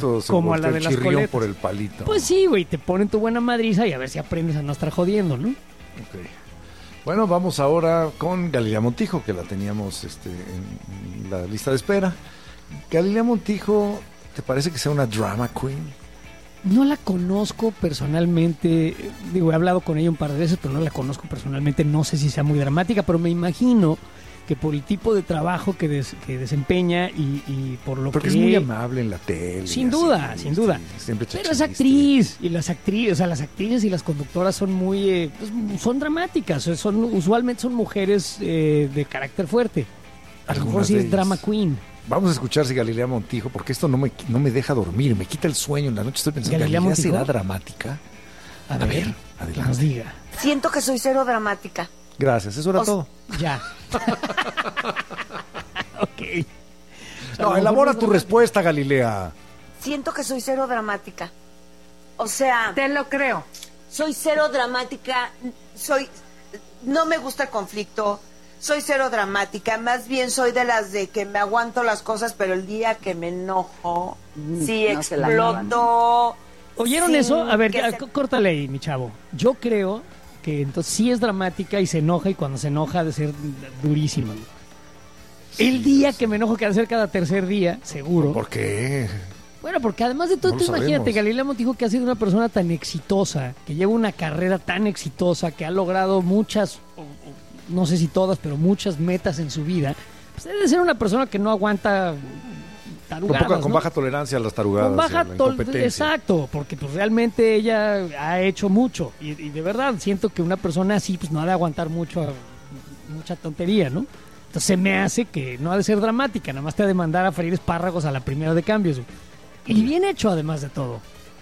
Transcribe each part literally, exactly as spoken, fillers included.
poquito se como a volteó la de el las chirrión coletas. por el palito. Pues sí, güey, te ponen tu buena madriza y a ver si aprendes a no estar jodiendo, ¿no? Ok. Bueno, vamos ahora con Galilea Montijo, que la teníamos este, en la lista de espera. Galilea Montijo, ¿te parece que sea una drama queen? No la conozco personalmente, digo, he hablado con ella un par de veces, pero no la conozco personalmente, no sé si sea muy dramática, pero me imagino que por el tipo de trabajo que, des, que desempeña y, y por lo Porque que... es muy amable en la tele. Sin así, duda, sin duda. Sí, siempre Pero es chiste. actriz, y las actrices, o sea, las actrices y las conductoras son muy, eh, pues, son dramáticas, son, usualmente son mujeres eh, de carácter fuerte. A lo mejor Algunas sí de es ellas. drama queen. Vamos a escuchar si Galilea Montijo, porque esto no me, no me deja dormir, me quita el sueño en la noche. Estoy pensando, ¿Galilea ¿Galilea será Montijo? dramática? A, A ver, ver, que nos adelante. diga. Siento que soy cero dramática. Gracias, eso era O- todo. Ya. Ok. No, elabora tu respuesta, Galilea. Siento que soy cero dramática. O sea, Te lo creo. soy cero dramática, soy no me gusta el conflicto, soy cero dramática, más bien soy de las de que me aguanto las cosas, pero el día que me enojo, sí no se la acaban. exploto. ¿Oyeron sin eso? A ver, que ya, se- c- córtale ahí, mi chavo. Yo creo que entonces sí es dramática y se enoja, y cuando se enoja ha de ser durísima. El día que me enojo, que ha de ser cada tercer día, seguro. ¿Por qué? Bueno, porque además de todo, No tú lo imagínate, sabemos. Galilea Montijo, que ha sido una persona tan exitosa, que lleva una carrera tan exitosa, que ha logrado muchas, o- o no sé si todas, pero muchas metas en su vida, pues debe de ser una persona que no aguanta Con, tarugadas, poca- con ¿no? baja tolerancia a las tarugadas. Con y a baja la tol- incompetencia. exacto, porque pues realmente ella ha hecho mucho y, y de verdad siento que una persona así pues no ha de aguantar mucho a- mucha tontería, ¿no? Entonces se me hace que no ha de ser dramática, nada más te ha de mandar a freír espárragos a la primera de cambios. Y bien hecho además de todo.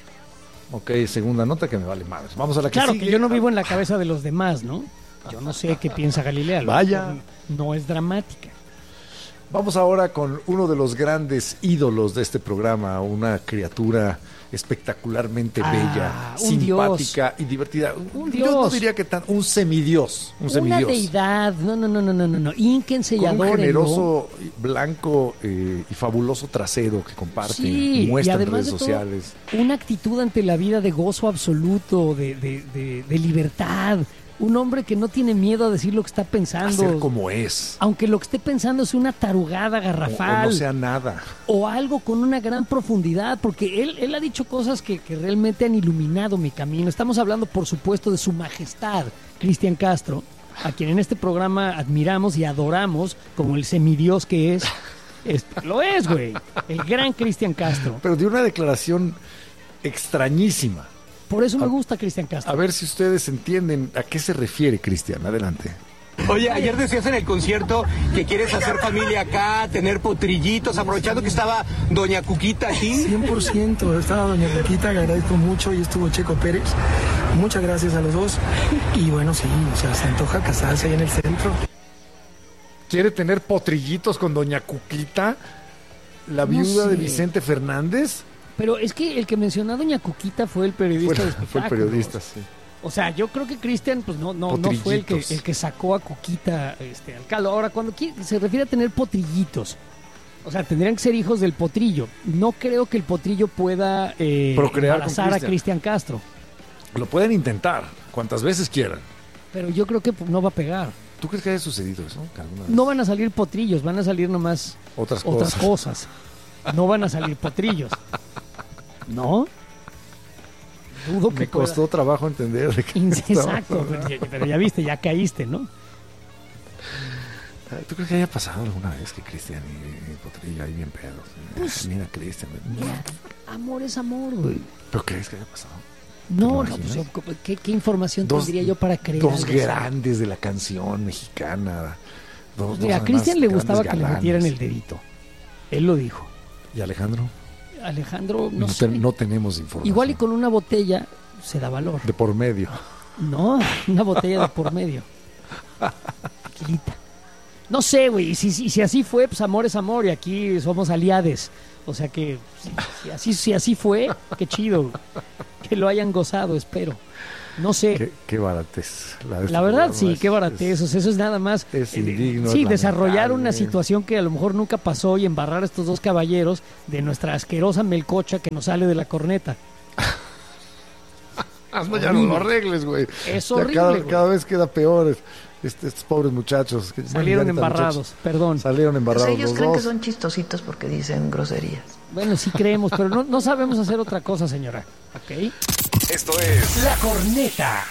Ok, segunda nota que me vale madres. Vamos a la que Claro sigue. que yo no vivo en la cabeza de los demás, ¿no? Yo no sé qué piensa Galilea. a lo Vaya. mejor no es dramática. Vamos ahora con uno de los grandes ídolos de este programa, una criatura espectacularmente Ah, bella, un simpática y divertida. Un Yo no dios. diría que tan un semidios, un Una semidios. deidad, no, no, no, no, no, no, no. Ínquense y Con un adórenlo. generoso, blanco eh, y fabuloso trasero que comparte Sí, y muestra y en además redes de todo, sociales. una actitud ante la vida de gozo absoluto, de, de, de, de libertad. Un hombre que no tiene miedo a decir lo que está pensando. Hacer como es. Aunque lo que esté pensando es una tarugada O, o garrafal. no sea nada. O algo con una gran profundidad, porque él, él ha dicho cosas que, que realmente han iluminado mi camino. Estamos hablando, por supuesto, de su majestad, Cristian Castro, a quien en este programa admiramos y adoramos como el semidios que es. Es- lo es, güey. El gran Cristian Castro. Pero de una declaración extrañísima. Por eso me A- gusta Cristian Castro. A ver si ustedes entienden a qué se refiere, Cristian. Adelante. Oye, ayer decías en el concierto que quieres hacer familia acá, tener potrillitos, aprovechando que estaba Doña Cuquita aquí. cien por ciento, estaba Doña Cuquita, agradezco mucho, y estuvo Checo Pérez. Muchas gracias a los dos. Y bueno, sí, o sea, se antoja casarse ahí en el centro. ¿Quiere tener potrillitos con Doña Cuquita, la viuda sé. de Vicente Fernández? Pero es que el que mencionó a Doña Cuquita fue el periodista Fue, de fue el espectáculos. periodista, sí. O sea, yo creo que Cristian pues no no no fue el que Potrillitos. el que sacó a Cuquita este al caldo. Ahora cuando qui- se refiere a tener potrillitos, o sea, tendrían que ser hijos del potrillo. No creo que el potrillo pueda eh, Procrear con embarazar a Cristian. Cristian Castro, Lo pueden intentar cuantas veces quieran. pero yo creo que pues, no va a pegar. ¿Tú crees que haya sucedido eso? Que alguna vez? No van a salir potrillos, van a salir nomás Otras otras cosas. cosas. No van a salir potrillos. ¿No? Dudo que Me pueda. costó trabajo entender de qué estaba Exacto, hablando. pero ya, pero ya viste, ya caíste, ¿no? ¿Tú crees que haya pasado alguna vez que Cristian y, y Potrillo ahí bien pedos? Pues- Mira, Cristian. Mira, amor es amor, güey. ¿Pero crees que haya pasado? No, ¿Te no, imaginas? pues, yo- ¿qué, qué información Dos- tendría yo para creer? Dos algo así? grandes de la canción mexicana. Dos, Mira, a dos Cristian le además gustaba que grandes le metieran el galanes. dedito. Él lo dijo. ¿Y Alejandro? Alejandro, No, no, te- sé. no tenemos información. Igual y con una botella se da valor. De por medio. No, una botella de por medio. Tequilita. No sé, güey. Y si, si, si así fue, pues amor es amor. Y aquí somos aliades. O sea que si, si así, si así fue, qué chido. Que lo hayan gozado, espero. No sé. Qué, qué baratez. La, la verdad, sí, es, qué baratez. Es, eso es nada más. Es indigno. Sí, es desarrollar lamentable. una situación que a lo mejor nunca pasó y embarrar a estos dos caballeros de nuestra asquerosa melcocha que nos sale de la corneta. Hazlo, ya no lo arregles, güey. Es Ya horrible, Cada, güey. cada vez queda peor. Este, estos pobres muchachos. Que, Salieron bueno, ya ahorita embarrados, muchachos, perdón. Salieron embarrados Pues ellos los creen dos. que son chistositos porque dicen groserías. Bueno, sí creemos, pero no, no sabemos hacer otra cosa, señora. ¿Ok? Esto es La Corneta.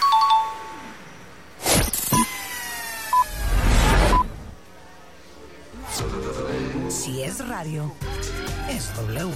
Si es radio, es W.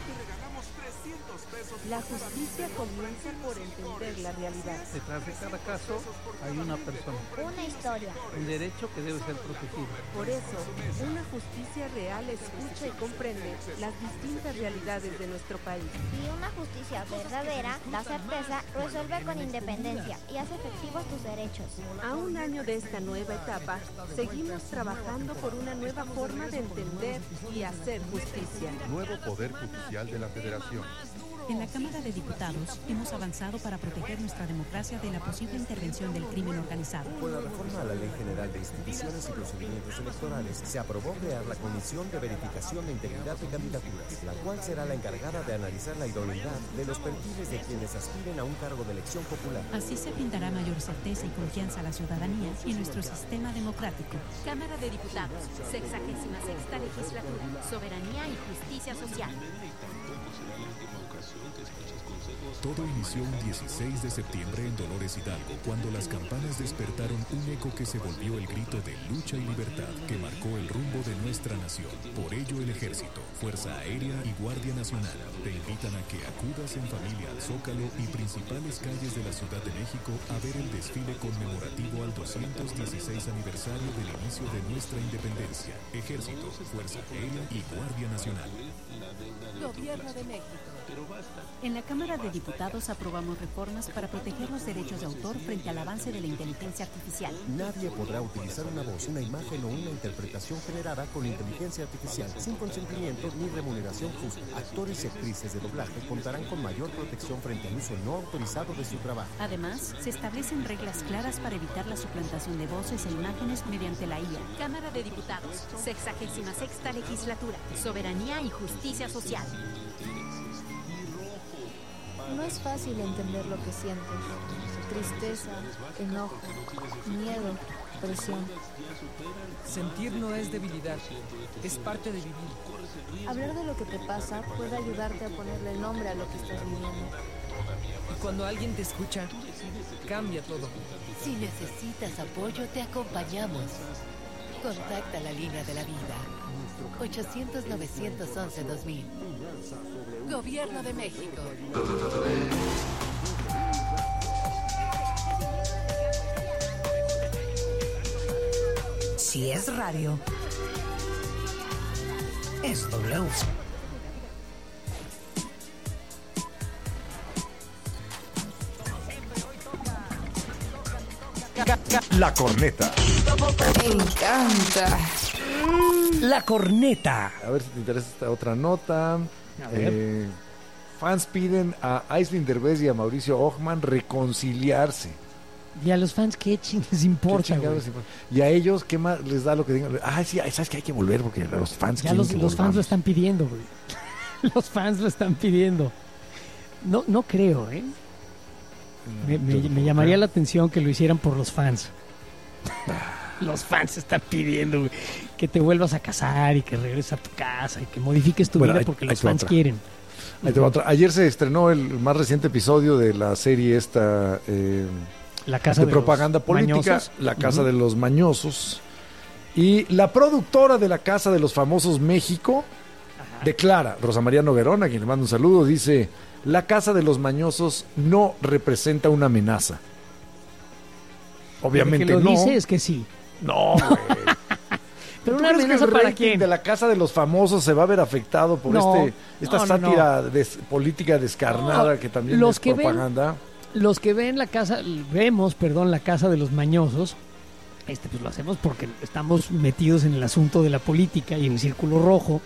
La justicia comienza por entender la realidad. Detrás de cada caso hay una persona, Una historia. un derecho que debe ser protegido. Por eso, una justicia real escucha y comprende las distintas realidades de nuestro país. Y una justicia verdadera da certeza, resuelve con independencia y hace efectivos tus derechos. A un año de esta nueva etapa, seguimos trabajando por una nueva forma de entender y hacer justicia. Nuevo Poder Judicial de la Federación. En la Cámara de Diputados hemos avanzado para proteger nuestra democracia de la posible intervención del crimen organizado. Con la reforma a la Ley General de Instituciones y Procedimientos Electorales, se aprobó crear la Comisión de Verificación de Integridad de Candidaturas, la cual será la encargada de analizar la idoneidad de los perfiles de quienes aspiren a un cargo de elección popular. Así se brindará mayor certeza y confianza a la ciudadanía y nuestro sistema democrático. Cámara de Diputados, sexagésima sexta legislatura, soberanía y justicia social. Todo inició un dieciséis de septiembre en Dolores Hidalgo, cuando las campanas despertaron un eco que se volvió el grito de lucha y libertad que marcó el rumbo de nuestra nación. Por ello, el Ejército, Fuerza Aérea y Guardia Nacional te invitan a que acudas en familia al Zócalo y principales calles de la Ciudad de México a ver el desfile conmemorativo al doscientos dieciséis aniversario del inicio de nuestra independencia. Ejército, Fuerza Aérea y Guardia Nacional. Gobierno de México. En la Cámara de Diputados aprobamos reformas para proteger los derechos de autor frente al avance de la inteligencia artificial. Nadie podrá utilizar una voz, una imagen o una interpretación generada con inteligencia artificial sin consentimiento ni remuneración justa. Actores y actrices de doblaje contarán con mayor protección frente al uso no autorizado de su trabajo. Además, se establecen reglas claras para evitar la suplantación de voces e imágenes mediante la I A. Cámara de Diputados, sexagésima sexta legislatura, soberanía y justicia social. No es fácil entender lo que sientes. Tristeza, enojo, miedo, presión. Sentir no es debilidad, es parte de vivir. Hablar de lo que te pasa puede ayudarte a ponerle nombre a lo que estás viviendo. Y cuando alguien te escucha, cambia todo. Si necesitas apoyo, te acompañamos. Contacta la línea de la vida. ochocientos, novecientos once, dos mil. Gobierno de México. Si es radio, es W. La Corneta. Me encanta. La Corneta. A ver si te interesa esta otra nota. A ver. Eh, fans piden a Aislinn Derbez y a Mauricio Ockman reconciliarse. Y a los fans, ¿qué les importa, güey? Y a ellos, ¿qué más les da lo que digan? Ah, sí, sabes que hay que volver porque los fans Ya los, los fans lo están pidiendo, güey. Los fans lo están pidiendo. No, no creo, ¿eh? Me, me, me llamaría la atención que lo hicieran por los fans. Los fans están pidiendo, güey, que te vuelvas a casar y que regreses a tu casa y que modifiques tu Bueno, vida hay- porque hay los que fans otra. quieren. Ahí te va otra. Ayer se estrenó el más reciente episodio de la serie esta eh, La Casa de, de los propaganda política, Mañosos. La Casa Ujú. de los Mañosos. Y la productora de La Casa de los Famosos México declara, Rosa María Noguerón, a quien le mando un saludo, dice: La Casa de los Mañosos no representa una amenaza. Obviamente que lo no. dice es que sí. No, güey. Pero ¿Tú una crees que amenaza el para rating quién? de La Casa de los Famosos se va a ver afectado por No, este esta no, no, no. sátira des- política descarnada No, que también los es que ven- propaganda? Los que ven la casa, vemos, perdón, la Casa de los Mañosos, este pues lo hacemos porque estamos metidos en el asunto de la política y en el círculo rojo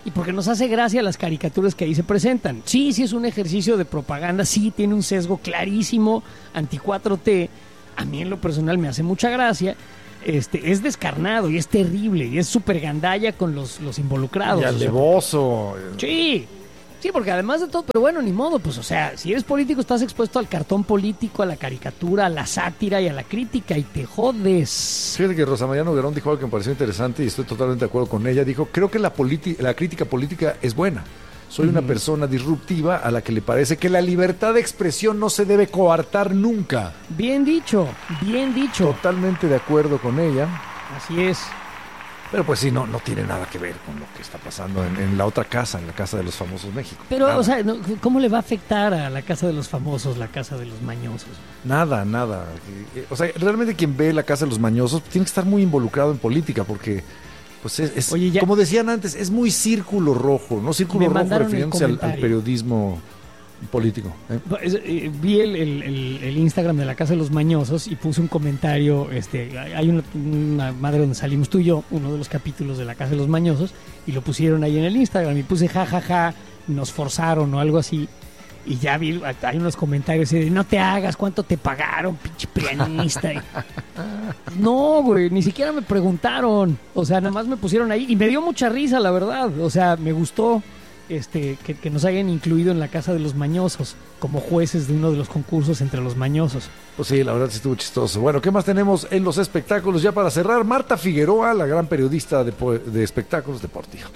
y porque nos hace gracia las caricaturas que ahí se presentan. Sí, sí es un ejercicio de propaganda, sí tiene un sesgo clarísimo anti cuatro T. A mí en lo personal me hace mucha gracia. Este, es descarnado y es terrible y es súper gandalla con los, los involucrados. Y alevoso. Sí, sí, porque además de todo, pero bueno, ni modo, pues o sea, si eres político estás expuesto al cartón político, a la caricatura, a la sátira y a la crítica y te jodes. Fíjate que Rosa María Noguerón dijo algo que me pareció interesante y estoy totalmente de acuerdo con ella. Dijo, creo que la, politi- la crítica política es buena. Soy una persona disruptiva a la que le parece que la libertad de expresión no se debe coartar nunca. Bien dicho, bien dicho. Totalmente de acuerdo con ella. Así es. Pero pues sí, no, no tiene nada que ver con lo que está pasando en, en la otra casa, en la Casa de los Famosos México. Pero, nada. o sea, ¿cómo le va a afectar a la Casa de los Famosos, la Casa de los Mañosos? Nada, nada. O sea, realmente quien ve la Casa de los Mañosos tiene que estar muy involucrado en política porque... Pues es, es Oye, ya, como decían antes, es muy círculo rojo, ¿no? Círculo rojo refiriéndose al, al periodismo político. ¿eh? Pues, eh, vi el, el, el, el Instagram de la Casa de los Mañosos y puse un comentario. Este, hay una, una madre donde salimos tú y yo, uno de los capítulos de la Casa de los Mañosos, y lo pusieron ahí en el Instagram y puse jajaja, ja, ja, nos forzaron o algo así. Y ya vi, hay unos comentarios de no te hagas, ¿cuánto te pagaron, pinche pianista? No, güey, ni siquiera me preguntaron. O sea, nada más me pusieron ahí y me dio mucha risa, la verdad. O sea, me gustó este que, que nos hayan incluido en la Casa de los Mañosos como jueces de uno de los concursos entre los mañosos. Pues sí, la verdad sí estuvo chistoso. Bueno, ¿qué más tenemos en los espectáculos? Ya para cerrar, Marta Figueroa, la gran periodista de, de espectáculos deportivos.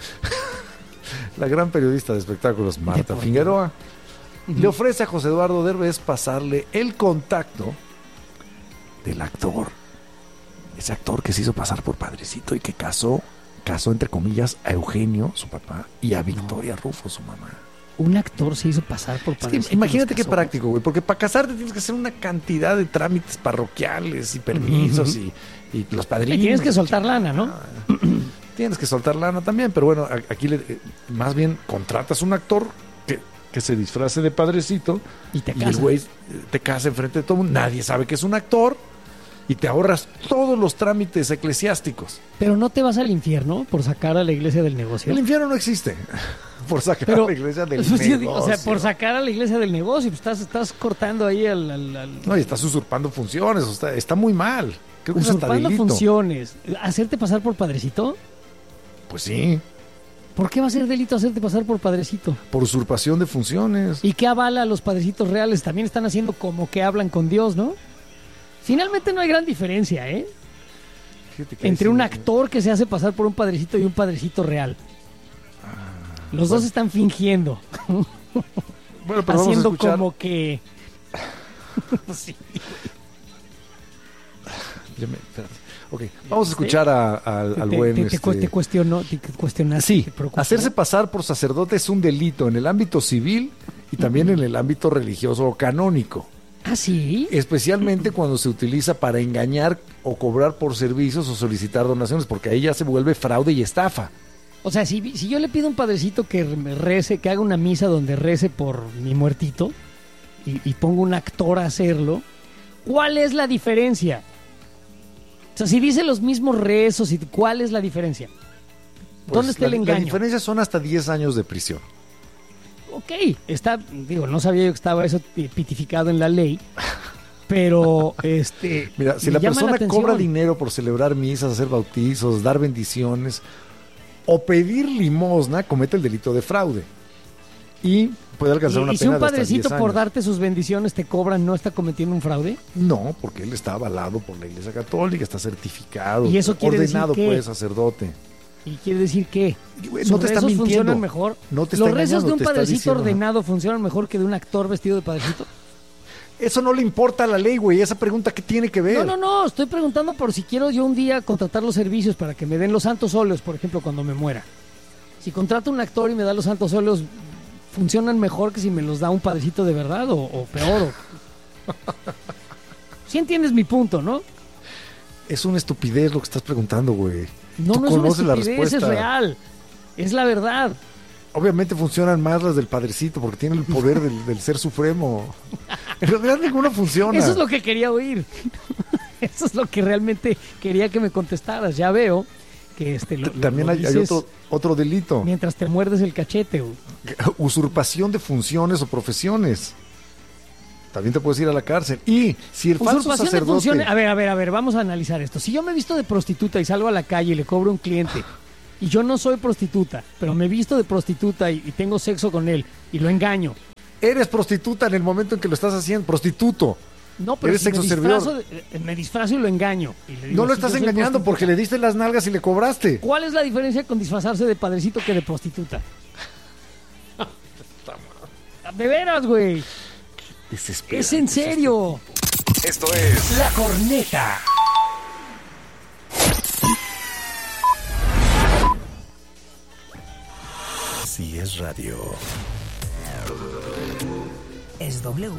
La gran periodista de espectáculos, Marta Deportivo. Figueroa. Le ofrece a José Eduardo Derbez pasarle el contacto del actor. Ese actor que se hizo pasar por padrecito y que casó, casó entre comillas, a Eugenio, su papá, y a Victoria no. Rufo, su mamá. Un actor se hizo pasar por padrecito. Es que imagínate qué práctico, güey, porque para casarte tienes que hacer una cantidad de trámites parroquiales y permisos uh-huh. y, y los padrinos. Y tienes que soltar lana, ¿no? Tienes que soltar lana también, pero bueno, aquí le, más bien contratas un actor que... que se disfrace de padrecito y, te y el güey te casa enfrente de todo el mundo. Nadie sabe que es un actor y te ahorras todos los trámites eclesiásticos. Pero no te vas al infierno por sacar a la iglesia del negocio. El infierno no existe por sacar Pero, a la iglesia del pues, negocio. O sea, por sacar a la iglesia del negocio, pues estás, estás cortando ahí al, al, al... No, y estás usurpando funciones, o sea, está muy mal. Creo que usurpando es hasta funciones. ¿Hacerte pasar por padrecito? Pues sí. ¿Por qué va a ser delito hacerte pasar por padrecito? Por usurpación de funciones. ¿Y qué avala a los padrecitos reales? También están haciendo como que hablan con Dios, ¿no? Finalmente no hay gran diferencia, ¿eh? Entre un actor que se hace pasar por un padrecito y un padrecito real. Ah, los bueno. dos están fingiendo. Bueno, pero haciendo vamos a como que... sí. Yo me... Espérate. Ok, vamos a escuchar a, a, al te, buen... Te, este... te, te cuestionó, te cuestionaste. Sí, te hacerse pasar por sacerdote es un delito en el ámbito civil y también uh-huh. en el ámbito religioso o canónico. ¿Ah, sí? Especialmente uh-huh. cuando se utiliza para engañar o cobrar por servicios o solicitar donaciones, porque ahí ya se vuelve fraude y estafa. O sea, si, si yo le pido a un padrecito que rece, que haga una misa donde rece por mi muertito y, y pongo un actor a hacerlo, ¿cuál es la diferencia? O sea, si dice los mismos rezos, ¿cuál es la diferencia? ¿Dónde pues está la, el engaño? La diferencia son hasta diez años de prisión. Ok, está, digo, no sabía yo que estaba eso pitificado en la ley, pero este... Mira, si la persona la cobra dinero por celebrar misas, hacer bautizos, dar bendiciones o pedir limosna, comete el delito de fraude. Y puede alcanzar ¿Y, una y pena si un de hasta padrecito diez años. por darte sus bendiciones te cobran, no está cometiendo un fraude? No, porque él está avalado por la Iglesia Católica, está certificado, ¿Y eso quiere ordenado decir qué? pues sacerdote. ¿Y quiere decir qué? No te está mintiendo. ¿Funcionan mejor? No te está ¿Los rezos de un padrecito diciendo, ordenado funcionan mejor que de un actor vestido de padrecito? Eso no le importa a la ley, güey. Esa pregunta, ¿qué tiene que ver? No, no, no. Estoy preguntando por si quiero yo un día contratar los servicios para que me den los santos óleos, por ejemplo, cuando me muera. Si contrato un actor y me da los santos óleos, ¿funcionan mejor que si me los da un padrecito de verdad o, o peor? O... ¿Sí entiendes mi punto, no? Es una estupidez lo que estás preguntando, güey. No, Tú no es una conoces la estupidez, respuesta. es real. Es la verdad. Obviamente funcionan más las del padrecito porque tiene el poder del, del ser supremo. En realidad ninguno funciona. Eso es lo que quería oír. Eso es lo que realmente quería que me contestaras. Ya veo que este lo, También lo hay, hay dices otro, otro delito. mientras te muerdes el cachete. Güey. Usurpación de funciones o profesiones. También te puedes ir a la cárcel. Y si el falso Usurpación de sacerdote... funciones. A ver, a ver, a ver, vamos a analizar esto. Si yo me visto de prostituta y salgo a la calle y le cobro a un cliente, y yo no soy prostituta, pero me visto de prostituta y, y tengo sexo con él, y lo engaño. Eres prostituta en el momento en que lo estás haciendo, prostituto. No, pero eres si me, sexo disfrazo servidor. de, me disfrazo y lo engaño. Y le digo, No lo sí, estás yo soy engañando porque le diste las nalgas y le cobraste. ¿Cuál es la diferencia con disfrazarse de padrecito que de prostituta? De veras, güey. Es en serio. Esto es La Corneta. Si es radio. Es W.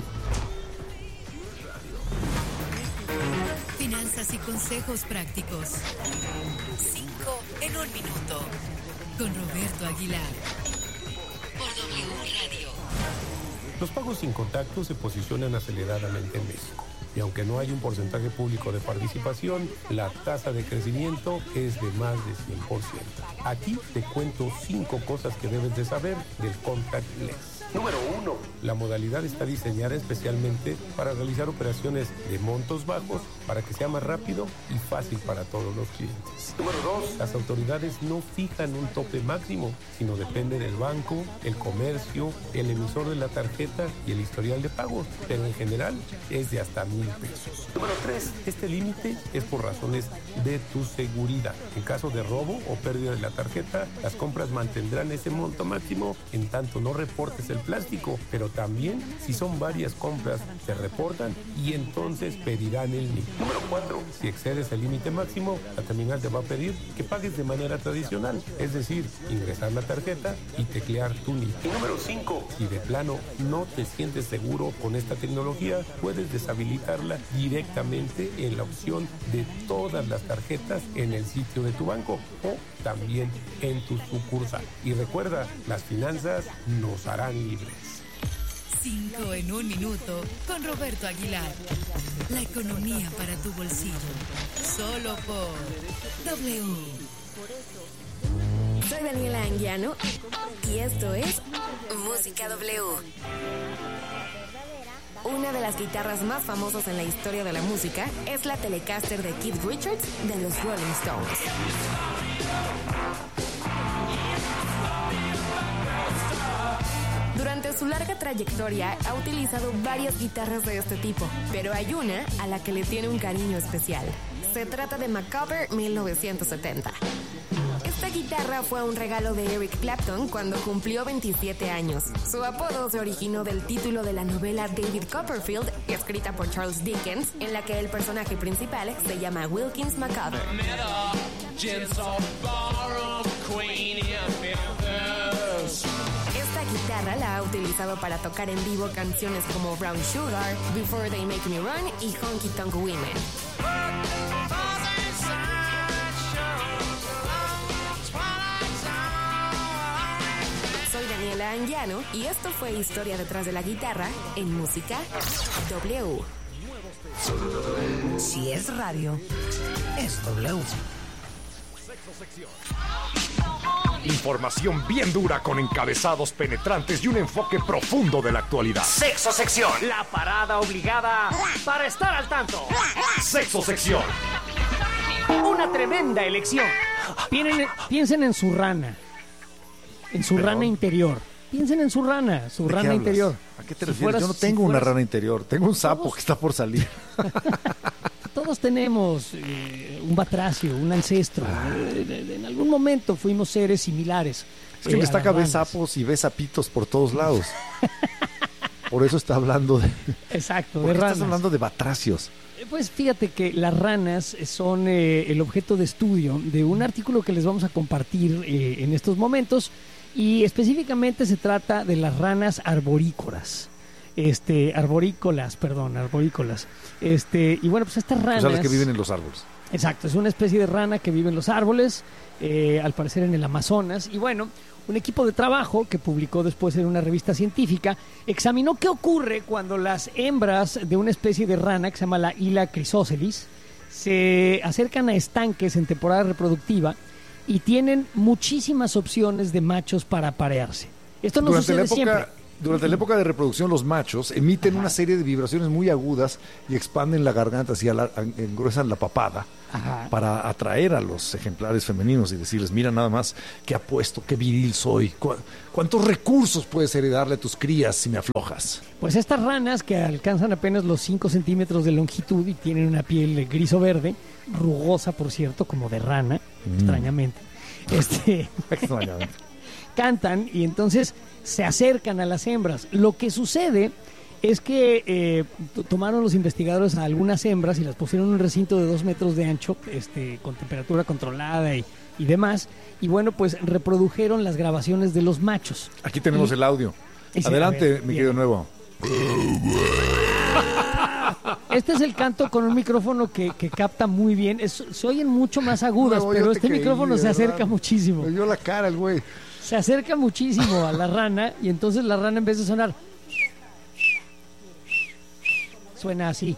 Finanzas y consejos prácticos. Cinco en un minuto. Con Roberto Aguilar. Por W Radio. Los pagos sin contacto se posicionan aceleradamente en México. Y aunque no hay un porcentaje público de participación, la tasa de crecimiento es de más de cien por ciento. Aquí te cuento cinco cosas que debes de saber del contactless. Número uno. La modalidad está diseñada especialmente para realizar operaciones de montos bajos para que sea más rápido y fácil para todos los clientes. Número dos. Las autoridades no fijan un tope máximo, sino depende del banco, el comercio, el emisor de la tarjeta y el historial de pagos, pero en general es de hasta mil pesos. Número tres. Este límite es por razones de tu seguridad. En caso de robo o pérdida de la tarjeta, las compras mantendrán ese monto máximo en tanto no reportes el plástico, pero también si son varias compras se reportan y entonces pedirán el límite. Número cuatro. Si excedes el límite máximo, la terminal te va a pedir que pagues de manera tradicional, es decir, ingresar la tarjeta y teclear tu N I P. Y número cinco. Si de plano no te sientes seguro con esta tecnología, puedes deshabilitarla directamente en la opción de todas las tarjetas en el sitio de tu banco o también en tu sucursal. Y recuerda, las finanzas nos harán libres. Cinco en un minuto con Roberto Aguilar. La economía para tu bolsillo. Solo por W. Soy Daniela Anguiano y esto es Música W. Una de las guitarras más famosas en la historia de la música es la Telecaster de Keith Richards de los Rolling Stones. Durante su larga trayectoria ha utilizado varias guitarras de este tipo, pero hay una a la que le tiene un cariño especial. Se trata de Macabre mil novecientos setenta. Esta guitarra fue un regalo de Eric Clapton cuando cumplió veintisiete años. Su apodo se originó del título de la novela David Copperfield, escrita por Charles Dickens, en la que el personaje principal se llama Wilkins Macabre. Esta guitarra la ha utilizado para tocar en vivo canciones como Brown Sugar, Before They Make Me Run y Honky Tonk Women. Soy Daniela Anguiano y esto fue Historia detrás de la guitarra en Música W. Si es radio, es W. Información bien dura con encabezados penetrantes y un enfoque profundo de la actualidad. Sexo Sección. La parada obligada para estar al tanto. Sexo Sección. Una tremenda elección. Piensen, piensen en su rana. En su Perdón. rana interior. Piensen en su rana, su ¿De qué rana hablas? interior. ¿A qué te Si refieres? fueras- Yo no si tengo fueras- una rana interior, tengo un sapo Todos- que está por salir. Todos tenemos eh, un batracio, un ancestro. Eh, de- de- en algún momento fuimos seres similares. Es que eh, me a está las ve ranas. sapos y ve sapitos por todos lados. Por eso está hablando de... Exacto, ¿Por de qué ranas. estás hablando de batracios? Eh, Pues fíjate que las ranas son eh, el objeto de estudio de un artículo que les vamos a compartir eh, en estos momentos y específicamente se trata de las ranas arborícolas. Este, arborícolas, perdón, arborícolas. Este, y bueno, pues estas ranas... O sea, las que viven en los árboles. Exacto, es una especie de rana que vive en los árboles, eh, al parecer en el Amazonas. Y bueno, un equipo de trabajo que publicó después en una revista científica examinó qué ocurre cuando las hembras de una especie de rana que se llama la Hyla chrysocelyx se acercan a estanques en temporada reproductiva y tienen muchísimas opciones de machos para aparearse. Esto no durante sucede la época, siempre. Durante la época de reproducción, los machos emiten Ajá. una serie de vibraciones muy agudas y expanden la garganta, así alar- engruesan la papada Ajá. para atraer a los ejemplares femeninos y decirles, mira nada más qué apuesto, qué viril soy, cu- cuántos recursos puedes heredarle a tus crías si me aflojas. Pues estas ranas que alcanzan apenas los cinco centímetros de longitud y tienen una piel gris o verde, rugosa por cierto, como de rana, mm. extrañamente, este, extrañamente. cantan y entonces se acercan a las hembras. Lo que sucede es que eh, t- tomaron los investigadores a algunas hembras y las pusieron en un recinto de dos metros de ancho, este, con temperatura controlada y, y demás, y bueno, pues reprodujeron las grabaciones de los machos. Aquí tenemos y, el audio. Sí, Adelante, ver, mi querido Nuevo. Este es el canto con un micrófono que, que capta muy bien. Es, se oyen mucho más agudas, Nuevo, pero este creí, micrófono se acerca ¿verdad? muchísimo. Me dio la cara el güey. Se acerca muchísimo a la rana y entonces la rana en vez de sonar suena así.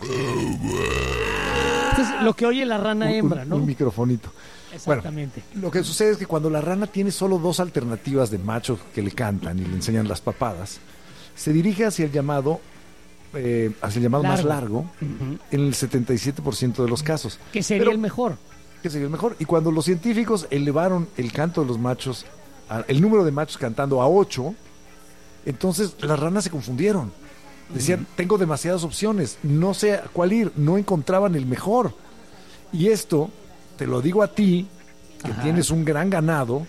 Esto es lo que oye la rana hembra, un, ¿no? Un microfonito. Exactamente. Bueno, lo que sucede es que cuando la rana tiene solo dos alternativas de machos que le cantan y le enseñan las papadas, se dirige hacia el llamado eh, hacia el llamado largo. más largo uh-huh. en el setenta y siete por ciento de los casos. Que sería Pero, el mejor. Que sería el mejor. Y cuando los científicos elevaron el canto de los machos, a, el número de machos cantando a ocho, entonces las ranas se confundieron. Decían, uh-huh. tengo demasiadas opciones, no sé a cuál ir, no encontraban el mejor. Y esto, te lo digo a ti, que Ajá. tienes un gran ganado.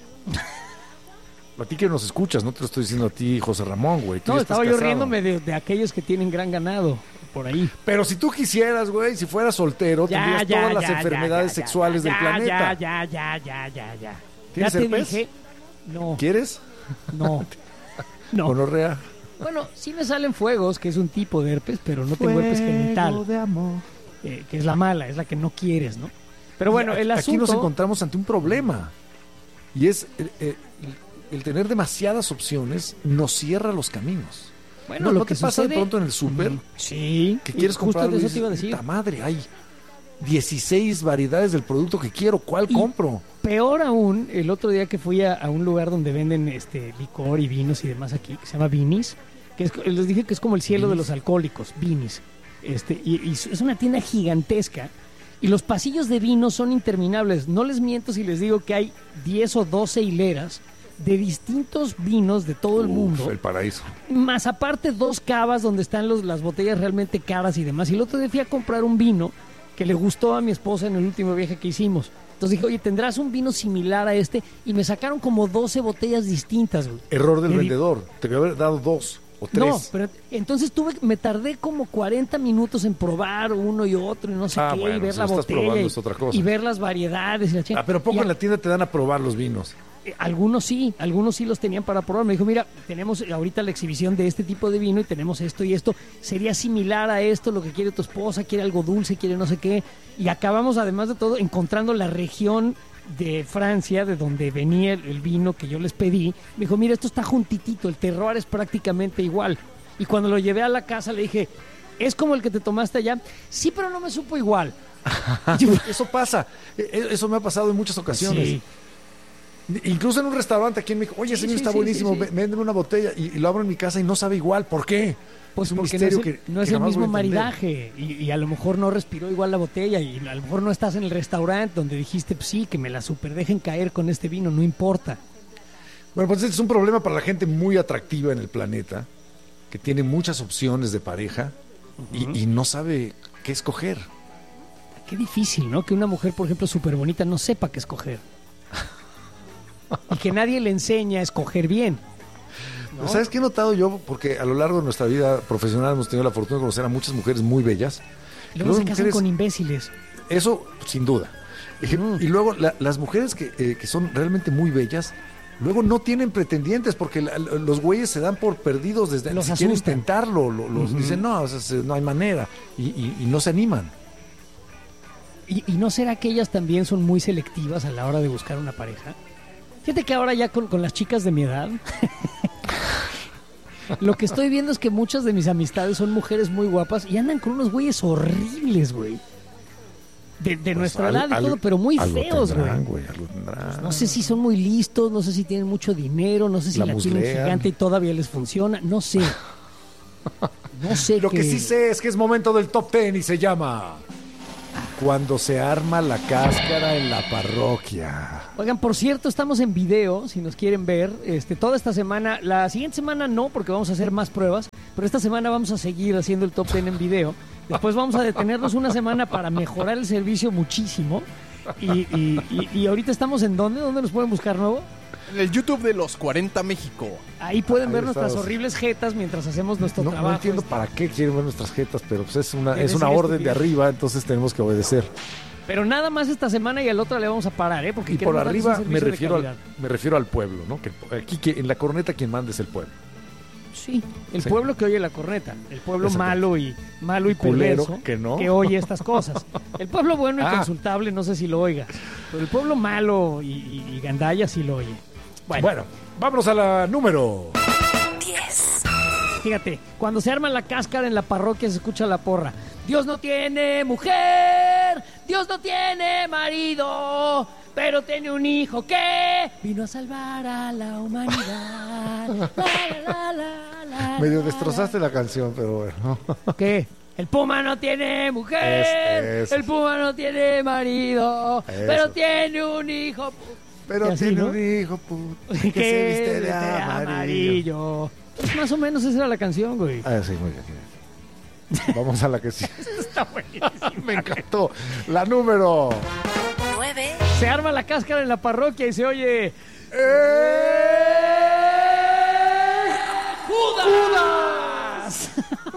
A ti que nos escuchas, no te lo estoy diciendo a ti, José Ramón, güey. No, estaba yo riéndome de, de aquellos que tienen gran ganado por ahí. Pero si tú quisieras, güey, si fueras soltero, ya, tendrías ya, todas ya, las ya, enfermedades ya, ya, sexuales ya, del ya, planeta. Ya, ya, ya, ya, ya. ¿Tienes ya te herpes? dije, no. ¿Quieres? No. No. ¿Gonorrea? Bueno, sí me salen fuegos, que es un tipo de herpes, pero no tengo herpes genital. De amor. Eh, que es la mala, es la que no quieres, ¿no? Pero bueno, el asunto... Aquí nos encontramos ante un problema. Y es el, el, el tener demasiadas opciones nos cierra los caminos. Bueno, ¿No, lo ¿no que te pasa sucede... de pronto en el súper? Sí. Que quieres justo comprar de eso te iba a decir. ¡Puta madre! Hay dieciséis variedades del producto que quiero. ¿Cuál y compro? Peor aún, el otro día que fui a, a un lugar donde venden este licor y vinos y demás aquí, que se llama Vinis, que es, les dije que es como el cielo Vinis. de los alcohólicos, Vinis. Este, y, y es una tienda gigantesca y los pasillos de vino son interminables. No les miento si les digo que hay diez o doce hileras de distintos vinos de todo el Uf, mundo. El paraíso. Más aparte dos cavas donde están los, las botellas realmente caras y demás. Y el otro día fui a comprar un vino que le gustó a mi esposa en el último viaje que hicimos. Entonces dije, oye, ¿tendrás un vino similar a este? Y me sacaron como doce botellas distintas, güey. Error del Me vendedor. Di... Te debió haber dado dos o tres. No, pero entonces tuve, me tardé como cuarenta minutos en probar uno y otro y no sé ah, qué, bueno, y ver si la botella y, es otra cosa. y ver las variedades. Y la ah, pero poco y en la tienda te dan a probar los vinos. Eh, algunos sí, algunos sí los tenían para probar. Me dijo, mira, tenemos ahorita la exhibición de este tipo de vino y tenemos esto y esto. Sería similar a esto, lo que quiere tu esposa, quiere algo dulce, quiere no sé qué. Y acabamos, además de todo, encontrando la región de Francia, de donde venía el, el vino que yo les pedí. Me dijo, mira, esto está juntitito, el terroir es prácticamente igual. Y cuando lo llevé a la casa le dije, ¿es como el que te tomaste allá? Sí, pero no me supo igual. Eso pasa, eso me ha pasado en muchas ocasiones. Sí. Incluso en un restaurante aquí en México, oye, ese sí, vino sí, está sí, buenísimo, sí, sí. véndeme una botella y, y lo abro en mi casa y no sabe igual. ¿Por qué? Pues es un porque no es el, que, no es que el mismo voy a entender. maridaje y, y a lo mejor no respiró igual la botella y a lo mejor no estás en el restaurante donde dijiste, pues sí, que me la super dejen caer con este vino, no importa. Bueno, pues este es un problema para la gente muy atractiva en el planeta, que tiene muchas opciones de pareja uh-huh. y, y no sabe qué escoger. Qué difícil, ¿no? Que una mujer, por ejemplo, súper bonita no sepa qué escoger. Y que nadie le enseña a escoger bien, ¿no? ¿Sabes qué he notado yo? Porque a lo largo de nuestra vida profesional hemos tenido la fortuna de conocer a muchas mujeres muy bellas. Y luego se casan mujeres, con imbéciles. Eso, sin duda. Mm. Y luego la, las mujeres que, eh, que son realmente muy bellas, luego no tienen pretendientes porque la, los güeyes se dan por perdidos desde los si asustan. quieren intentarlo. Lo, los uh-huh. Dicen, no, o sea, no hay manera. Y, y, y no se animan. ¿Y, ¿Y no será que ellas también son muy selectivas a la hora de buscar una pareja? Fíjate que ahora ya con, con las chicas de mi edad, lo que estoy viendo es que muchas de mis amistades son mujeres muy guapas y andan con unos güeyes horribles, güey. de, de Pues nuestra al- edad y algo- todo, pero muy algo feos, tendrán, güey. güey, algo tendrán. No sé si son muy listos, no sé si tienen mucho dinero, no sé si La la, tienen muslean. gigante y todavía les funciona, no sé. No sé Lo qué- que sí sé es que es momento del top ten y se llama Cuando se arma la cáscara en la parroquia. Oigan, por cierto, estamos en video, si nos quieren ver, este, toda esta semana, la siguiente semana no, porque vamos a hacer más pruebas, pero esta semana vamos a seguir haciendo el top ten en video. Después vamos a detenernos una semana para mejorar el servicio muchísimo. Y, y, y, y ahorita estamos en ¿dónde? ¿Dónde nos pueden buscar nuevo? En el YouTube de Los cuarenta México. Ahí pueden Ahí ver nuestras estamos. horribles jetas mientras hacemos nuestro No, trabajo. no entiendo para qué quieren ver nuestras jetas, pero pues es una, Debe es una ser orden de estupidez. arriba, entonces tenemos que obedecer. Pero nada más esta semana y al otro le vamos a parar, ¿eh? Porque Y por queremos darles un arriba me servicio de refiero, al, calidad. me refiero al pueblo, ¿no? Que aquí que en la corneta quien manda es el pueblo. Sí, el Sí. pueblo que oye la corneta, el pueblo Exacto. malo y malo y Culero, perverso que no. oye estas cosas. El pueblo bueno y Ah. consultable no sé si lo oiga, pero el pueblo malo y, y, y gandalla sí lo oye. Bueno, Bueno, vámonos a la número. diez. Fíjate, cuando se arma la cáscara en la parroquia se escucha la porra. Dios no tiene mujer, Dios no tiene marido, pero tiene un hijo que vino a salvar a la humanidad. La, la, la, la, la, Medio la, destrozaste la canción, pero bueno. ¿Qué? El puma no tiene mujer, Es- es- el puma no tiene marido, Eso. pero tiene un hijo. Pero Y así, tiene ¿no? un hijo puto, que, Que se viste de de amarillo. amarillo. Pues más o menos esa era la canción, güey. Ah, sí, muy bien. Vamos a la que sí. Está buenísimo. Me encantó. La número. nueve. Se arma la cáscara en la parroquia y se oye... ¡Judas!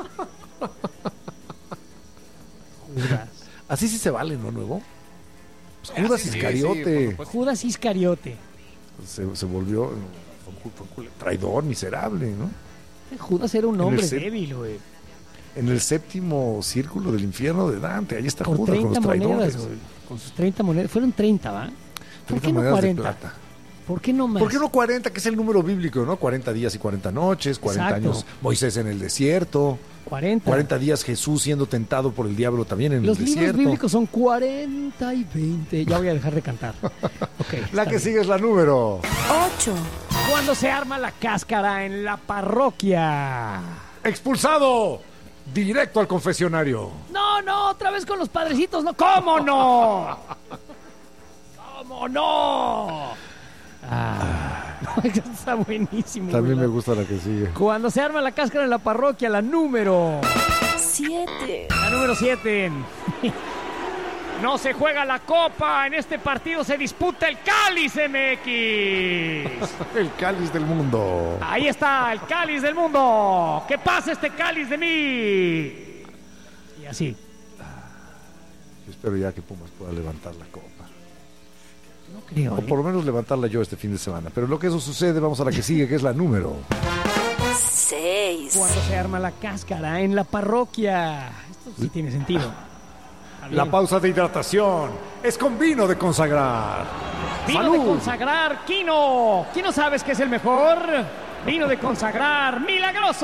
Judas. Así sí se vale, ¿no? Nuevo. Pues Ah, Judas sí, sí, Iscariote. sí, por supuesto. Judas Iscariote. se, se volvió fue un- fue un cule- traidor, miserable, ¿no? Judas era un En el hombre ce- débil, güey. En el séptimo círculo del infierno de Dante, ahí está Por Judas con treinta los traidores. monedas, güey. Con sus treinta monedas. Fueron treinta, ¿va? ¿Por treinta qué no monedas de cuarenta? plata. ¿Por qué no más? ¿Por qué no cuarenta, que es el número bíblico, ¿no? cuarenta días y cuarenta noches, cuarenta Exacto. años Moisés en el desierto, cuarenta. cuarenta días Jesús siendo tentado por el diablo también en Los el libros desierto. bíblicos son cuarenta y veinte. Ya voy a dejar de cantar. Okay, La está que bien. sigue es la número. ocho. Cuando se arma la cáscara en la parroquia. Expulsado. Directo al confesionario. No, no, otra vez con los padrecitos, no. ¿Cómo no? ¿Cómo no? Ah, está buenísimo. También me ¿verdad? gusta la que sigue. Cuando se arma la cáscara en la parroquia, la número siete. La número siete. No se juega la copa, en este partido se disputa el Cáliz M X. El cáliz del mundo. Ahí está, el Cáliz del mundo. ¿Qué pasa este Cáliz de mí? Y así. Yo espero ya que Pumas pueda levantar la copa. No creo. O por lo menos levantarla yo este fin de semana. Pero lo que eso sucede, vamos a la que sigue, que es la número. seis. Cuando se arma la cáscara en la parroquia. Esto sí tiene sentido. Está bien. La pausa de hidratación es con vino de consagrar. Vino ¡Salud! de consagrar, Quino. ¿Quién no sabes que es el mejor? Vino de consagrar, milagroso.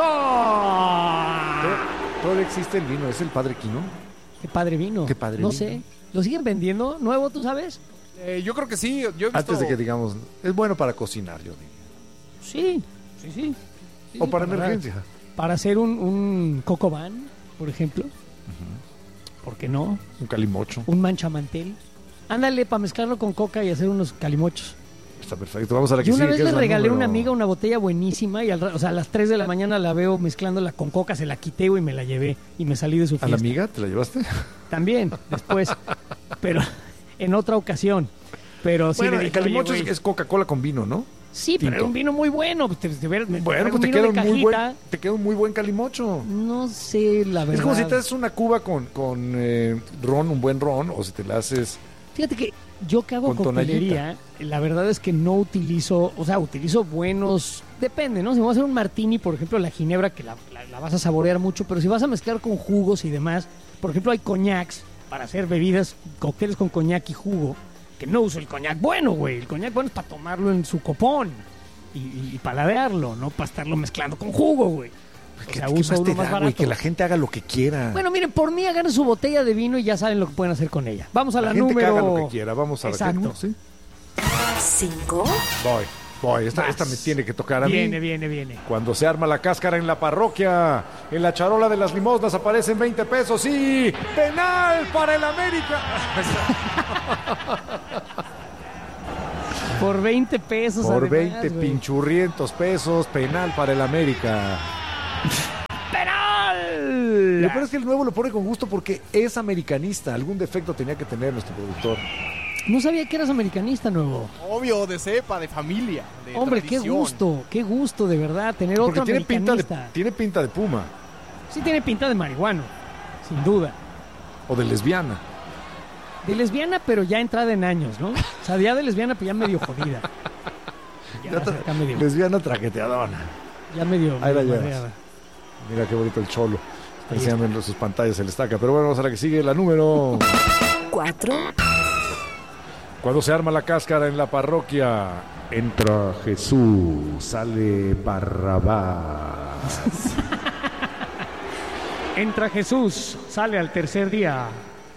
Todavía existe el vino, es el Padre Quino. Qué padre vino. Qué padre No vino. sé. ¿Lo siguen vendiendo nuevo, tú sabes? Eh, yo creo que sí. Yo he visto... Antes de que digamos, es bueno para cocinar, yo diría. Sí, sí, sí. Sí, O para emergencia. Para hacer un, un coco van, por ejemplo. ¿Por qué no? Un calimocho. Un manchamantel. Ándale, para mezclarlo con coca y hacer unos calimochos. Está perfecto. Vamos a la que Yo una sigue, vez que le es la regalé a número- una amiga una botella buenísima y al, ra- o sea, a las tres de la mañana la veo mezclándola con coca, se la quité y me la llevé y me salí de su ¿A fiesta. la amiga? ¿Te la llevaste? También, después, pero en otra ocasión. Pero sí Bueno, le el dije, calimocho "Oye, es, güey". es Coca-Cola con vino, ¿no? Sí, pero tinto. era un vino muy bueno. Te, te, te, Bueno, traigo pues te un queda vino un de muy buen, cajita. te queda un muy buen calimocho. No sé, la verdad. Es como si te haces una cuba con, con eh, ron, un buen ron, o si te la haces... Fíjate que yo que hago Con coctelería, la verdad es que no utilizo, o sea, utilizo buenos, depende, ¿no? Si voy a hacer un martini, por ejemplo, la ginebra, que la, la- la vas a saborear mucho, pero si vas a mezclar con jugos y demás, por ejemplo, hay coñacs para hacer bebidas, cócteles con coñac y jugo, que no uso el coñac bueno, güey. El coñac bueno es para tomarlo en su copón y, y, y paladearlo, no para estarlo mezclando con jugo, güey. O ¿Qué, sea, qué uso más te uno más da, barato. güey? Que la gente haga lo que quiera. Bueno, miren, por mí agarren su botella de vino y ya saben lo que pueden hacer con ella. Vamos a la, la gente número... que haga lo que quiera. Vamos a ver qué Exacto. número, ¿sí? ¿Cinco? Voy, voy. Esta, Vas. esta me tiene que tocar a Viene, mí. viene, viene. Cuando se arma la cáscara en la parroquia, en la charola de las limosnas aparecen veinte pesos. ¡Sí! ¡Penal para el América! Por veinte pesos, Por además, veinte güey. pinchurrientos pesos, penal para el América. ¡Penal! Lo peor es que el nuevo lo pone con gusto porque es americanista. Algún defecto tenía que tener nuestro productor. No sabía que eras americanista, Nuevo. Obvio, de cepa, de familia, de Hombre, tradición. qué gusto, qué gusto de verdad tener Porque otro tiene pinta, americanista. de, tiene pinta de puma Sí tiene pinta de marihuano, sin duda. o de lesbiana. De lesbiana, pero ya entrada en años, ¿no? O sea, ya de lesbiana, pero ya medio jodida. Ya, Ya o sea, tra- acá medio, lesbiana traqueteadona. ya medio, Ahí la medio llevas. madreada. Mira qué bonito el cholo. Está Ahí enseñando en sus pantallas el estaca. Pero bueno, vamos a la que sigue, la número... ¿Cuatro? Cuando se arma la cáscara en la parroquia, entra Jesús, sale Barrabás. Entra Jesús, sale al tercer día.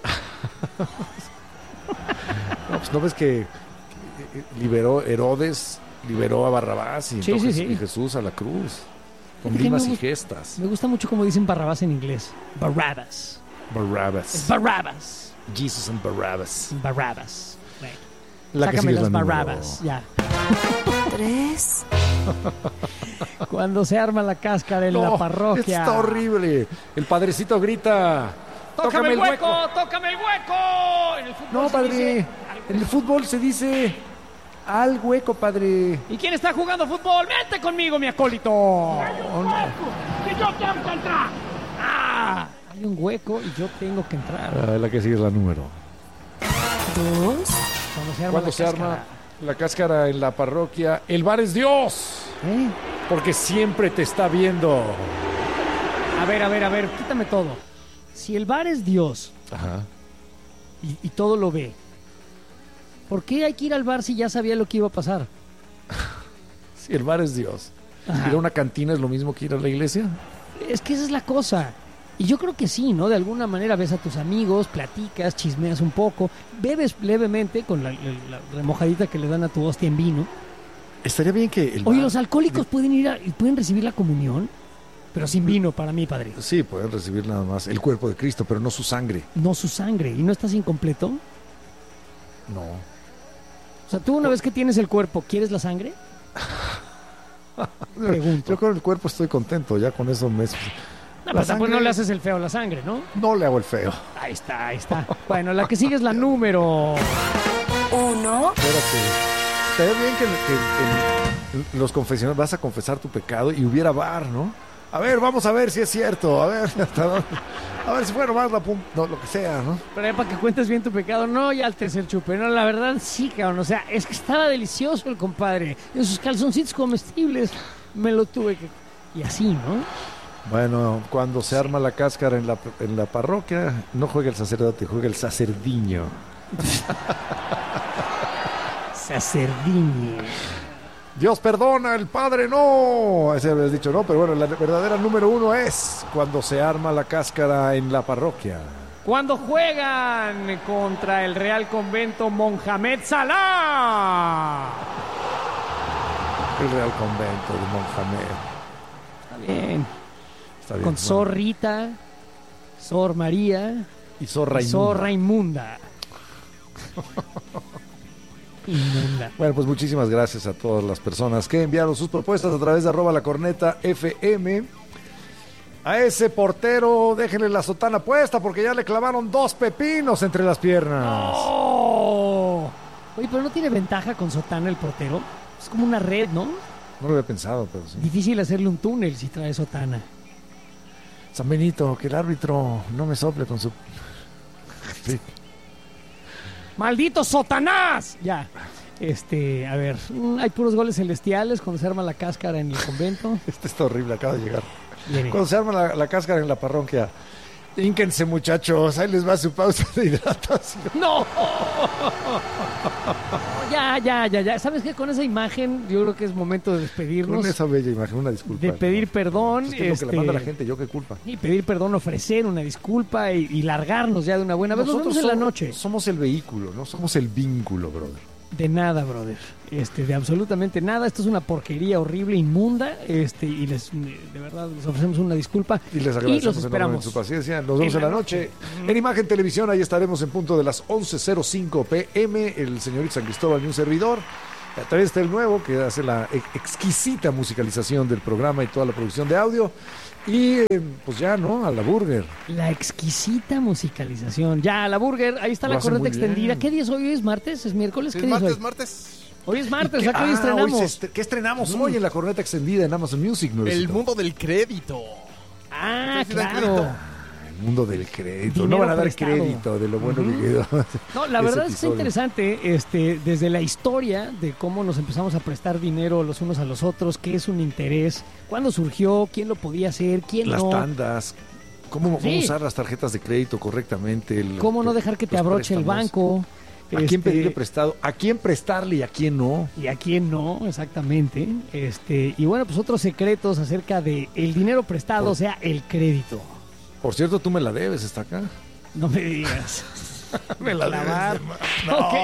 No, pues no ves que liberó Herodes, liberó a Barrabás y, Sí, entró sí, Jes- sí. y Jesús a la cruz. Con Fíjate que limas me y gusta- gestas. Me gusta mucho como dicen Barrabás en inglés. Barabbas. Barrabás. Es Barabbas. Jesus and Barrabás. Barabbas. Bueno, La que sácame sigue es las la número- Barabbas, ya. Tres. Cuando se arma la cáscara en No, la parroquia. Está horrible. El padrecito grita. ¡Tócame el hueco! ¡Tócame el hueco! En el fútbol No, se padre. dice- En el fútbol se dice al hueco, padre. ¿Y quién está jugando fútbol? ¡Vente conmigo, mi acólito! ¡Que yo tengo que entrar! ¡Ah! Hay un hueco y yo tengo que entrar. Ah, la que sigue es la número. Dos. Cuando se arma Cuando la se cáscara. arma la cáscara en la parroquia, el bar es Dios. ¿Eh? Porque siempre te está viendo. A ver, a ver, a ver, quítame todo. Si el bar es Dios Ajá. y, y todo lo ve, ¿por qué hay que ir al bar si ya sabía lo que iba a pasar? Si el bar es Dios. Ajá. ¿Ir a una cantina es lo mismo que ir a la iglesia? Es que esa es la cosa. Y yo creo que sí, ¿no? De alguna manera ves a tus amigos, platicas, chismeas un poco, bebes levemente con la, la- la remojadita que le dan a tu hostia en vino. Estaría bien que el Oye, bar- los alcohólicos pueden ir a, y pueden recibir la comunión, pero sin vino para mí, padre. Sí, pueden recibir nada más el cuerpo de Cristo, pero no su sangre. No su sangre. ¿Y no estás incompleto? No. O sea, tú una vez que tienes el cuerpo, ¿quieres la sangre? Pregunto. Yo con el cuerpo estoy contento, ya con eso me... No, La pero tampoco sangre- no le haces el feo a la sangre, ¿no? No le hago el feo. Ahí está, ahí está. Bueno, la que sigue es la número... Uno. Espérate. Estaría bien que, que- que en los confesionales vas a confesar tu pecado y hubiera bar, ¿no? A ver, vamos a ver si es cierto. A ver, hasta dónde- a ver si fue nomás la pun- no, lo que sea, ¿no? Pero ya para que cuentes bien tu pecado, no ya al tercer chupe, no, la verdad sí, cabrón, o sea, es que estaba delicioso el compadre, en sus calzoncitos comestibles, me lo tuve que... Y así, ¿no? Bueno, cuando se arma la cáscara en la, en la parroquia, no juega el sacerdote, juega el sacerdiño. Sacerdiño. Dios perdona, el Padre no. Ese habías dicho, no, pero bueno, la verdadera número uno es cuando se arma la cáscara en la parroquia. Cuando juegan contra el Real Convento Mohamed Salah. El Real Convento de Mohamed. Está bien. Está bien. Con bueno. Sor Rita, Sor María Y Zorra y inmunda. Zorra Inmunda. Inmunda. Bueno, pues muchísimas gracias a todas las personas que enviaron sus propuestas a través de arroba la corneta F M. A ese portero déjenle la sotana puesta porque ya le clavaron dos pepinos entre las piernas. ¡Oh! Oye, pero no tiene ventaja con sotana el portero. Es como una red, ¿no? No lo había pensado, pero sí. Difícil hacerle un túnel si trae sotana. San Benito, que el árbitro no me sople con su... Sí. ¡Maldito Sotanás! Ya. Este, a ver, mm, hay puros goles celestiales cuando se arma la cáscara en el convento. Este está horrible, acaba de llegar. Viene. Cuando se arma la, la cáscara en la parroquia. Hínquense, muchachos, ahí les va su pausa de hidratación. ¡No! Ya, ya, ya, ya. ¿Sabes qué? Con esa imagen yo creo que es momento de despedirnos. Con esa bella imagen, una disculpa. De pedir perdón. Es que es este, lo que le manda la gente, yo qué culpa. Y pedir perdón, ofrecer una disculpa y, y largarnos ya de una buena vez. Nos vemos en la noche. Somos el vehículo, no somos el vínculo, brother. De nada, brother. Este, de absolutamente nada. Esto es una porquería horrible, inmunda. Este, y les, de verdad, les ofrecemos una disculpa. Y les agradecemos y los esperamos. su paciencia. Nos vemos en, en la noche. noche. En Imagen Televisión, ahí estaremos en punto de las once cero cinco pm. El señorito San Cristóbal y un servidor. A través del nuevo, que hace la exquisita musicalización del programa y toda la producción de audio. Y pues ya, ¿no? A la Burger. La exquisita musicalización. Ya, a la Burger. Ahí está Lo la corneta extendida. Bien. ¿Qué día es hoy? ¿Es martes? ¿Es miércoles? Sí, ¿Qué es día martes, es hoy? martes. Hoy es martes, o sea que ah, hoy estrenamos. Hoy est ¿Qué estrenamos mm. hoy en la corneta extendida en Amazon Music? ¿No? El mundo del crédito. Ah, claro. El mundo del crédito. Dinero no van a dar prestado. crédito de lo bueno uh-huh. que quedó. No, la verdad es que está interesante este, desde la historia de cómo nos empezamos a prestar dinero los unos a los otros, qué es un interés, cuándo surgió, quién lo podía hacer, quién Las no. Las tandas. ¿Cómo, sí. ¿Cómo usar las tarjetas de crédito correctamente? El, ¿Cómo no dejar que te abroche préstamos. el banco? ¿A este, quién pedirle prestado? ¿A quién prestarle y a quién no? Y a quién no, exactamente. Este, y bueno, pues otros secretos acerca de el dinero prestado, Por... o sea, el crédito. Por cierto, tú me la debes, ¿está acá? No me digas. me la debes. No, okay.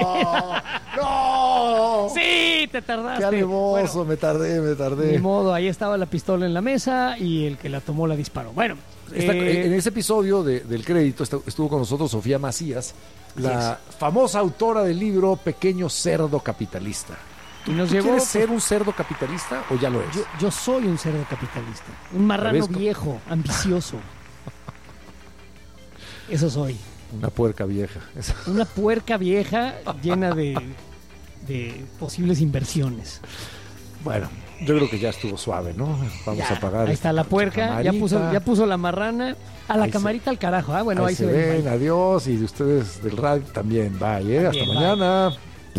no. Sí, te tardaste. Qué alevoso, bueno, me tardé, me tardé. Ni modo, ahí estaba la pistola en la mesa y el que la tomó la disparó. Bueno, Esta, eh... en ese episodio de, del crédito estuvo con nosotros Sofía Macías, la yes. famosa autora del libro Pequeño Cerdo Capitalista. Y nos ¿Tú llevó, ¿Quieres ser un cerdo capitalista o ya lo es? Yo, yo soy un cerdo capitalista, un marrano viejo, ambicioso. Eso soy. Una puerca vieja. Una puerca vieja llena de, de posibles inversiones. Bueno, yo creo que ya estuvo suave, ¿no? Vamos ya, a apagar. Ahí está la puerca, ya puso, ya puso la marrana. A la ahí camarita se, al carajo. Ah, bueno, ahí, ahí se, se ven. ven. Adiós. Y de ustedes del radio también. Bye, ¿eh? También, Hasta bye. mañana.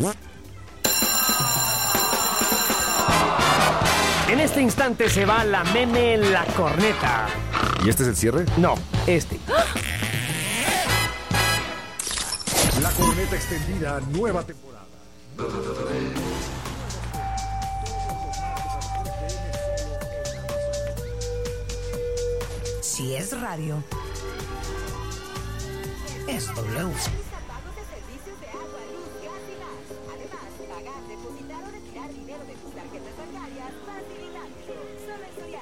En este instante se va la meme La Corneta. ¿Y este es el cierre? No, este. La Corneta Extendida, nueva temporada. Si es radio, es W. Además, pagar, depositar o retirar dinero de tus tarjetas bancarias, facilidades. Solo en